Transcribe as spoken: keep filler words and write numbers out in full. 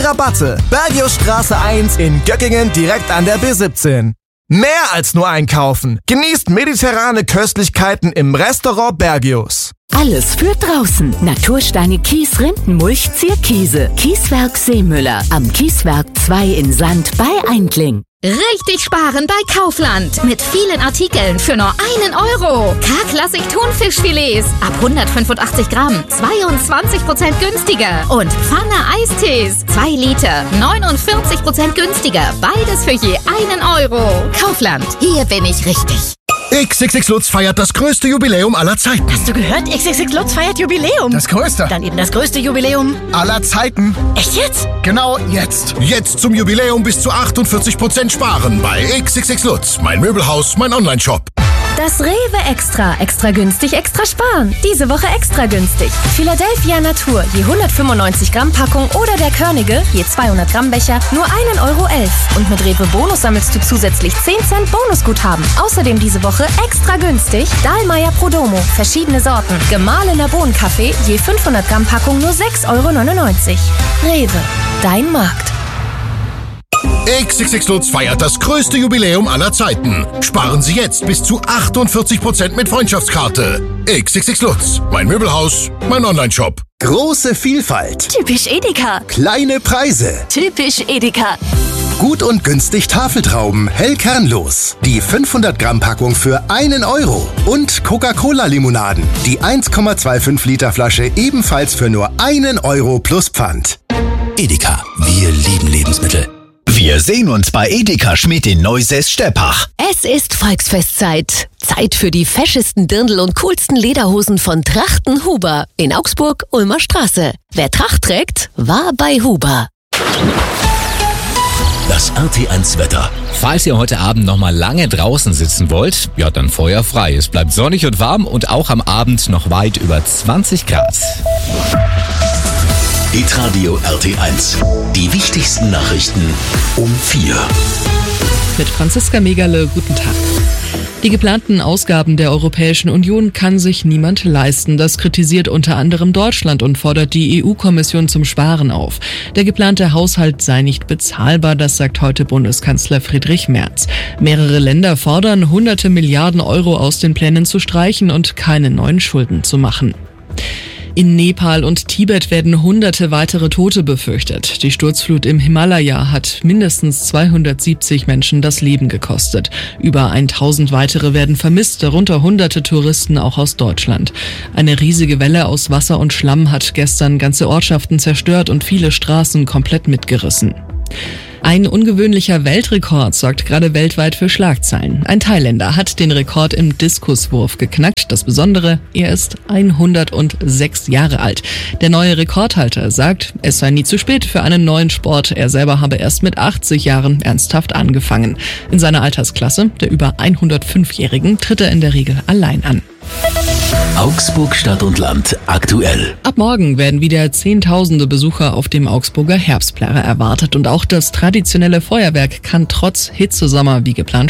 Rabatte. Bergiusstraße eins in Göckingen direkt an der B siebzehn. Mehr als nur einkaufen. Genießt mediterrane Köstlichkeiten im Restaurant Bergius. Alles für draußen. Natursteine Kies, Rindenmulch, Zierkiese. Kieswerk Seemüller. Am Kieswerk zwei in Sand bei Eindling. Richtig sparen bei Kaufland. Mit vielen Artikeln für nur einen Euro. K-Klassik Thunfischfilets ab hundertfünfundachtzig Gramm. zweiundzwanzig Prozent günstiger. Und Pfanne Eistees. zwei Liter. neunundvierzig Prozent günstiger. Beides für je einen Euro. Kaufland. Hier bin ich richtig. X X X Lutz feiert das größte Jubiläum aller Zeiten. Hast du gehört? X X X Lutz feiert Jubiläum. Das größte. Dann eben das größte Jubiläum aller Zeiten. Echt jetzt? Genau jetzt. Jetzt zum Jubiläum bis zu achtundvierzig Prozent sparen bei X X X Lutz. Mein Möbelhaus, mein Online-Shop. Das Rewe Extra. Extra günstig, extra sparen. Diese Woche extra günstig. Philadelphia Natur, je hundertfünfundneunzig Gramm Packung oder der Körnige, je zweihundert Gramm Becher, nur ein Euro elf. Und mit Rewe Bonus sammelst du zusätzlich zehn Cent Bonusguthaben. Außerdem diese Woche extra günstig Dahlmeier Prodomo, verschiedene Sorten. Gemahlener Bohnenkaffee, je fünfhundert Gramm Packung nur sechs Euro neunundneunzig. Rewe, dein Markt. X X X Lutz feiert das größte Jubiläum aller Zeiten. Sparen Sie jetzt bis zu achtundvierzig Prozent mit Freundschaftskarte. X X X Lutz, mein Möbelhaus, mein Online-Shop. Große Vielfalt. Typisch Edeka. Kleine Preise. Typisch Edeka. Gut und günstig Tafeltrauben, hellkernlos. Die fünfhundert Gramm Packung für einen Euro. Und Coca-Cola-Limonaden. Die eins Komma fünfundzwanzig Liter Flasche ebenfalls für nur einen Euro plus Pfand. Edeka, wir lieben Lebensmittel. Wir sehen uns bei Edeka Schmidt in Neusäß-Steppach. Es ist Volksfestzeit. Zeit für die feschesten Dirndl und coolsten Lederhosen von Trachten Huber in Augsburg, Ulmer Straße. Wer Tracht trägt, war bei Huber. Das R T eins Wetter. Falls ihr heute Abend noch mal lange draußen sitzen wollt, ja dann Feuer frei. Es bleibt sonnig und warm und auch am Abend noch weit über zwanzig Grad. Hitradio R T eins. Die wichtigsten Nachrichten um vier. Mit Franziska Megerle, guten Tag. Die geplanten Ausgaben der Europäischen Union kann sich niemand leisten. Das kritisiert unter anderem Deutschland und fordert die E U-Kommission zum Sparen auf. Der geplante Haushalt sei nicht bezahlbar, das sagt heute Bundeskanzler Friedrich Merz. Mehrere Länder fordern, hunderte Milliarden Euro aus den Plänen zu streichen und keine neuen Schulden zu machen. In Nepal und Tibet werden hunderte weitere Tote befürchtet. Die Sturzflut im Himalaya hat mindestens zweihundertsiebzig Menschen das Leben gekostet. Über tausend weitere werden vermisst, darunter hunderte Touristen auch aus Deutschland. Eine riesige Welle aus Wasser und Schlamm hat gestern ganze Ortschaften zerstört und viele Straßen komplett mitgerissen. Ein ungewöhnlicher Weltrekord sorgt gerade weltweit für Schlagzeilen. Ein Thailänder hat den Rekord im Diskuswurf geknackt. Das Besondere, er ist hundertsechs Jahre alt. Der neue Rekordhalter sagt, es sei nie zu spät für einen neuen Sport. Er selber habe erst mit achtzig Jahren ernsthaft angefangen. In seiner Altersklasse, der über hundertfünfjährigen, tritt er in der Regel allein an. Augsburg Stadt und Land aktuell. Ab morgen werden wieder Zehntausende Besucher auf dem Augsburger Herbstplärrer erwartet und auch das traditionelle Feuerwerk kann trotz Hitzesommer wie geplant